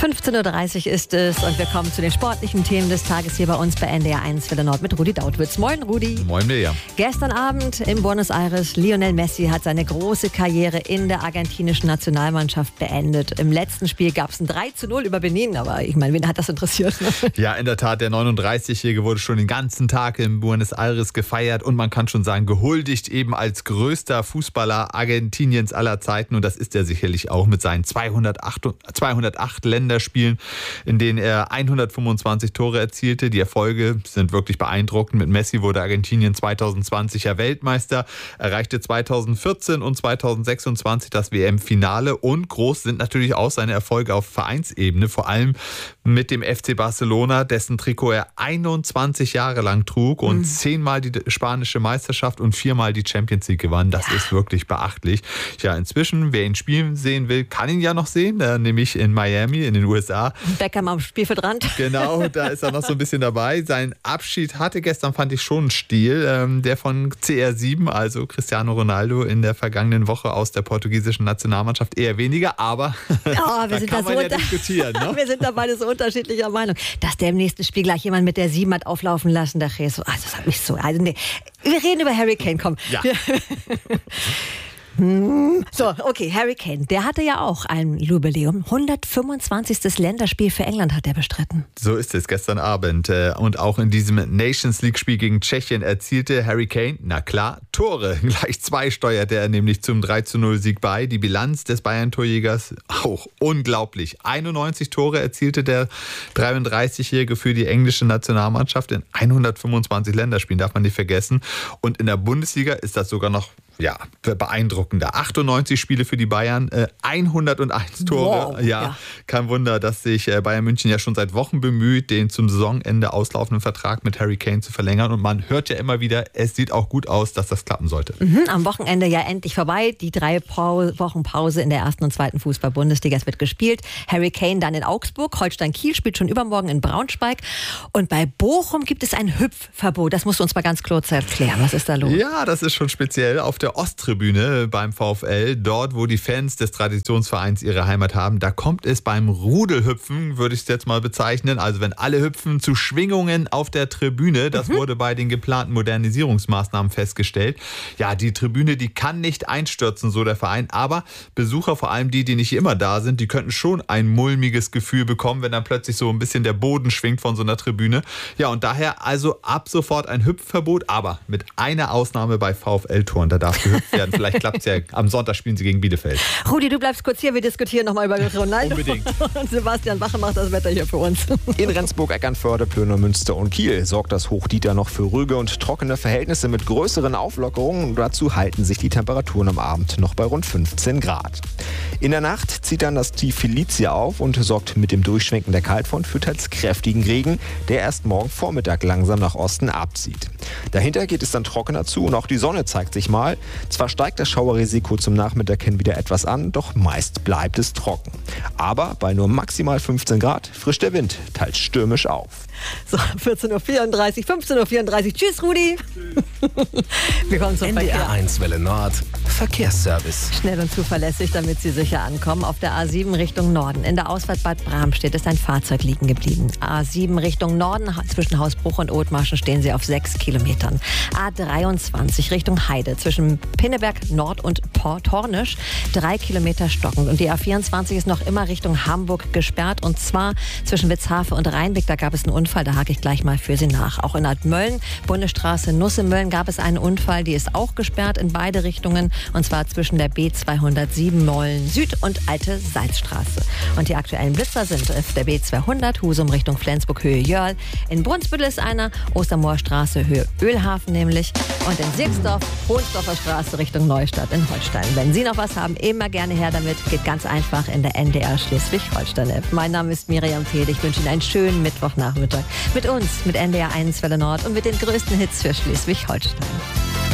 15.30 Uhr ist es und wir kommen zu den sportlichen Themen des Tages hier bei uns bei NDR 1 Welle Nord mit Rudi Dautwitz. Moin Rudi. Moin Mirjam. Gestern Abend in Buenos Aires, Lionel Messi hat seine große Karriere in der argentinischen Nationalmannschaft beendet. Im letzten Spiel gab es ein 3:0 über Benin, aber ich meine, wen hat das interessiert? Ja, in der Tat, der 39-Jährige wurde schon den ganzen Tag in Buenos Aires gefeiert und man kann schon sagen, gehuldigt eben als größter Fußballer Argentiniens aller Zeiten, und das ist er sicherlich auch mit seinen 208 Länderspielen, in denen er 125 Tore erzielte. Die Erfolge sind wirklich beeindruckend. Mit Messi wurde Argentinien 2020 Weltmeister, erreichte 2014 und 2026 das WM-Finale, und groß sind natürlich auch seine Erfolge auf Vereinsebene, vor allem mit dem FC Barcelona, dessen Trikot er 21 Jahre lang trug und 10-mal die spanische Meisterschaft und 4-mal die Champions League gewann. Das ist wirklich beachtlich. Ja, inzwischen, wer ihn spielen sehen will, kann ihn ja noch sehen, nämlich in Miami in den USA. Beckham am Spielfeldrand. Genau, da ist er noch so ein bisschen dabei. Sein Abschied hatte gestern, fand ich, schon einen Stil. Der von CR7, also Cristiano Ronaldo, in der vergangenen Woche aus der portugiesischen Nationalmannschaft eher weniger, aber ja, wir sind kann man ja diskutieren. Ne? Wir sind da beide so unterschiedlicher Meinung. Dass der im nächsten Spiel gleich jemand mit der 7 hat auflaufen lassen, der Jesus, das hat mich so... Also nee. Wir reden über Harry Kane, komm. Ja. So, okay, Harry Kane, der hatte ja auch ein Jubiläum. 125. Länderspiel für England hat er bestritten. So ist es gestern Abend. Und auch in diesem Nations League-Spiel gegen Tschechien erzielte Harry Kane, na klar, Tore. Gleich 2 steuerte er nämlich zum 3:0-Sieg bei. Die Bilanz des Bayern-Torjägers auch unglaublich. 91 Tore erzielte der 33-Jährige für die englische Nationalmannschaft in 125 Länderspielen, darf man nicht vergessen. Und in der Bundesliga ist das sogar noch beeindruckender. 98 Spiele für die Bayern, 101 Tore. Wow, ja, kein Wunder, dass sich Bayern München ja schon seit Wochen bemüht, den zum Saisonende auslaufenden Vertrag mit Harry Kane zu verlängern. Und man hört ja immer wieder, es sieht auch gut aus, dass das klappen sollte. Am Wochenende ja endlich vorbei. Die 3 Wochen Pause in der 1. und 2. Fußball-Bundesliga. Es wird gespielt. Harry Kane dann in Augsburg. Holstein Kiel spielt schon übermorgen in Braunschweig. Und bei Bochum gibt es ein Hüpfverbot. Das musst du uns mal ganz kurz erklären. Was ist da los? Ja, das ist schon speziell. Auf der Osttribüne beim VfL, dort wo die Fans des Traditionsvereins ihre Heimat haben, da kommt es beim Rudelhüpfen, würde ich es jetzt mal bezeichnen, also wenn alle hüpfen, zu Schwingungen auf der Tribüne. Das wurde bei den geplanten Modernisierungsmaßnahmen festgestellt. Ja, die Tribüne, die kann nicht einstürzen, so der Verein, aber Besucher, vor allem die nicht immer da sind, die könnten schon ein mulmiges Gefühl bekommen, wenn dann plötzlich so ein bisschen der Boden schwingt von so einer Tribüne. Ja, und daher also ab sofort ein Hüpfverbot, aber mit einer Ausnahme bei VfL-Toren, da darf gehüpft werden. Vielleicht klappt es ja. Am Sonntag spielen sie gegen Bielefeld. Rudi, du bleibst kurz hier. Wir diskutieren nochmal über Ronaldo. Unbedingt. Und Sebastian Wache macht das Wetter hier für uns. In Rendsburg, Eckernförde, Plöner, Münster und Kiel sorgt das Hochdieta noch für ruhige und trockene Verhältnisse mit größeren Auflockerungen. Dazu halten sich die Temperaturen am Abend noch bei rund 15 Grad. In der Nacht zieht dann das Tief Felicia auf und sorgt mit dem Durchschwenken der Kaltfront für teils kräftigen Regen, der erst morgen Vormittag langsam nach Osten abzieht. Dahinter geht es dann trockener zu und auch die Sonne zeigt sich mal. Zwar steigt das Schauerrisiko zum Nachmittag hin wieder etwas an, doch meist bleibt es trocken. Aber bei nur maximal 15 Grad frischt der Wind teils stürmisch auf. So, 14.34 Uhr, 15.34 Uhr. Tschüss, Rudi. Wir kommen zum Verkehr. NDR 1 Welle Nord, Verkehrsservice. Schnell und zuverlässig, damit Sie sicher ankommen. Auf der A7 Richtung Norden. In der Ausfahrt Bad Bramstedt ist ein Fahrzeug liegen geblieben. A7 Richtung Norden, zwischen Hausbruch und Othmarschen stehen Sie auf 6 Kilometern. A23 Richtung Heide, zwischen Pinneberg Nord und Portornisch, 3 Kilometer stockend. Und die A24 ist noch immer Richtung Hamburg gesperrt. Und zwar zwischen Witzhafe und Rheinbeck. Da gab es einen Unfall, da hake ich gleich mal für Sie nach. Auch in Altmölln, Bundesstraße Nusse-Mölln, gab es einen Unfall. Die ist auch gesperrt in beide Richtungen. Und zwar zwischen der B207 Mölln Süd und Alte Salzstraße. Und die aktuellen Blitzer sind auf der B200 Husum Richtung Flensburg Höhe Jörl. In Brunsbüttel ist einer, Ostermoorstraße Höhe Ölhafen nämlich. Und in Sierksdorf, Hohnsdorfer Straße Richtung Neustadt in Holstein. Wenn Sie noch was haben, immer gerne her damit. Geht ganz einfach in der NDR Schleswig-Holstein-App. Mein Name ist Miriam Fehl. Ich wünsche Ihnen einen schönen Mittwochnachmittag mit uns, mit NDR 1 Welle Nord und mit den größten Hits für Schleswig-Holstein.